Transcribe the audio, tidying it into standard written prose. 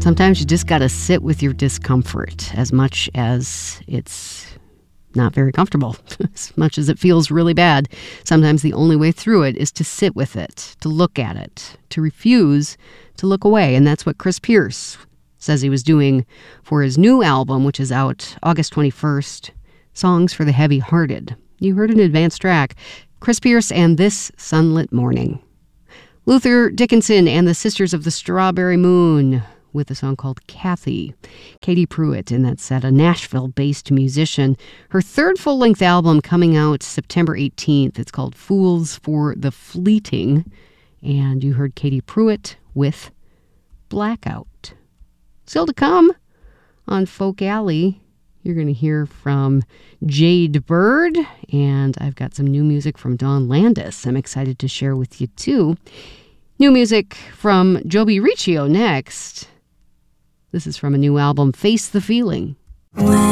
Sometimes you just got to sit with your discomfort as much as it's not very comfortable, as much as it feels really bad. Sometimes the only way through it is to sit with it, to look at it, to refuse to look away. And that's what Chris Pierce says he was doing for his new album, which is out August 21st, Songs for the Heavy-Hearted. You heard an advanced track, Chris Pierce and This Sunlit Morning. Luther Dickinson and the Sisters of the Strawberry Moon with a song called Kathy. Katie Pruitt in that set, a Nashville-based musician. Her third full-length album coming out September 18th. It's called Fools for the Fleeting. And you heard Katie Pruitt with Blackout. Still to come on Folk Alley, you're going to hear from Jade Bird, and I've got some new music from Dawn Landis I'm excited to share with you, too. New music from Joby Riccio next. This is from a new album, Face the Feeling.